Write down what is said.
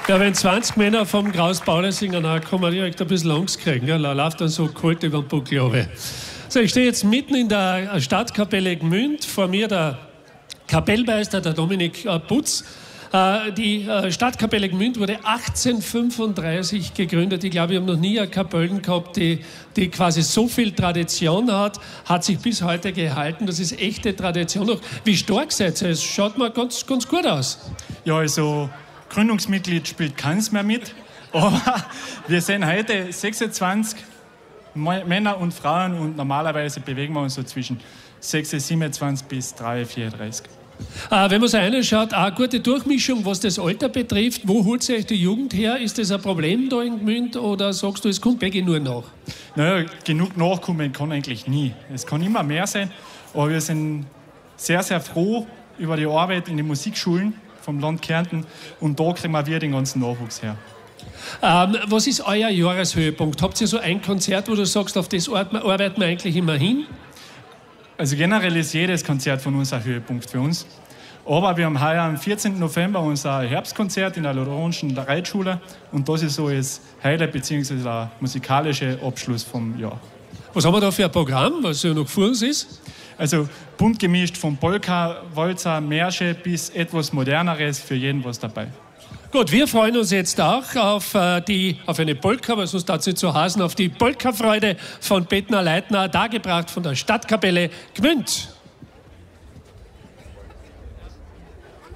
Ja, wenn 20 Männer vom Graus Pauli singen, dann kann man direkt ein bisschen Angst kriegen. Ja, da läuft dann so kalt über den Buckel runter. So, ich stehe jetzt mitten in der Stadtkapelle Gmünd. Vor mir der Kapellmeister, der Dominik Putz. Die Stadtkapelle Gmünd wurde 1835 gegründet. Ich glaube, wir haben noch nie eine Kapelle gehabt, die quasi so viel Tradition hat sich bis heute gehalten. Das ist echte Tradition. Wie stark seid ihr? Es schaut mal ganz, ganz gut aus. Ja, also Gründungsmitglied spielt keins mehr mit, aber wir sind heute 26 Männer und Frauen und normalerweise bewegen wir uns so zwischen 26 bis 34. Wenn man sich anschaut, eine gute Durchmischung, was das Alter betrifft. Wo holt sich die Jugend her? Ist das ein Problem da in Gmünd oder sagst du, es kommt wirklich nur nach? Naja, genug nachkommen kann eigentlich nie. Es kann immer mehr sein, aber wir sind sehr, sehr froh über die Arbeit in den Musikschulen vom Land Kärnten und da kriegen wir den ganzen Nachwuchs her. Was ist euer Jahreshöhepunkt? Habt ihr so ein Konzert, wo du sagst, auf das arbeiten wir eigentlich immer hin? Also generell ist jedes Konzert von uns ein Höhepunkt für uns. Aber wir haben heuer am 14. November unser Herbstkonzert in der Lutheranischen Reitschule und das ist so das Highlight bzw. der musikalische Abschluss vom Jahr. Was haben wir da für ein Programm, was ja noch vor uns ist? Also bunt gemischt von Polka, Walzer, Märsche bis etwas Moderneres, für jeden was dabei. Gut, wir freuen uns jetzt auch auf eine Polka, weil sonst darf es nicht so heißen, auf die Polka-Freude von Pettner Leitner, dargebracht von der Stadtkapelle Gmünd.